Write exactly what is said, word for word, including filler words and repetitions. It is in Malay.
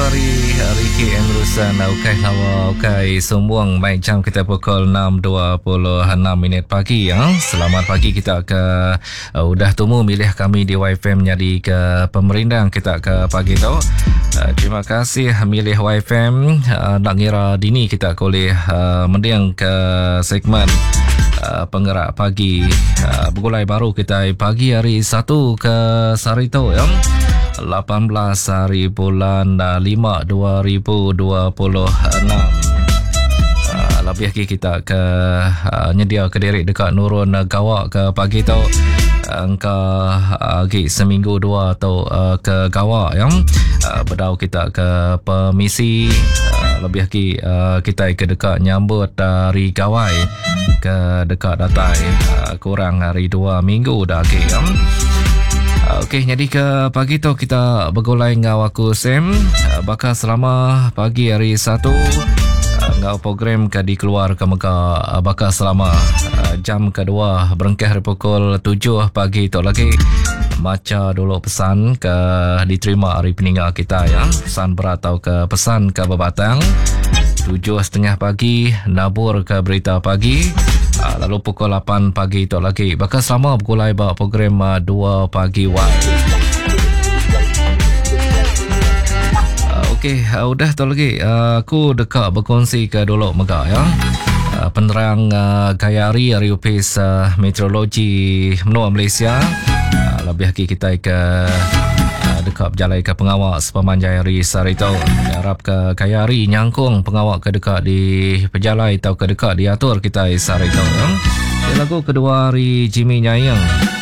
hari Ricky Emrusan Ukai lawa Ukai Sumbuang. Baik, jam kita pukul enam dua puluh enam minit pagi ya. Selamat pagi kita ke uh, udah temu milih kami di Y F M jadi ke pemerintah kita ke pagi tu. Uh, terima kasih milih Y F M. Uh, nak ngira dini kita boleh uh, mendiang ke segmen uh, penggerak pagi. Uh, bergulai baru kita pagi hari satu ke Sarito ya. lapan belas hari bulan lima dua ribu dua puluh enam. Uh, lebih lagi kita ke uh, nyedia ke diri dekat Nurun uh, Gawak ke pagi tu. Angka uh, uh, seminggu dua atau uh, ke Gawak yang uh, berdau kita ke Permisi. Uh, lebih lagi uh, kita ke dekat nyambut dari Gawai ke dekat Datai. Uh, kurang hari dua minggu dah ke yang. Okey, jadi ke pagi tu kita bergulai dengan aku Sam. Bakal selama pagi hari satu ngau program ke dikeluar ke Mekah. Bakal selama jam kedua berengkah dari pukul tujuh pagi tu lagi. Baca dulu pesan ke diterima hari peninggal kita ya. Pesan berat atau ke pesan ke berbatang. Tujuh setengah pagi nabur ke berita pagi. Lalu pukul lapan pagi tu lagi. Bakal selama bergulai bawa program uh, dua pagi Y. Uh, Okey, uh, udah tu lagi. Uh, aku dekat berkongsi ke dulu Megah ya. Uh, penerang uh, Gayari Ariupis uh, Meteorologi Menua Malaysia. Uh, lebih lagi kita ke dekat berjalan ke pengawak sepemanjai hari Sarito. Harap ke Kayari nyangkung pengawak ke dekat di pejalai atau ke dekat diatur kita Sarito. Ya. Lagu kedua hari Jimmy Nyayang.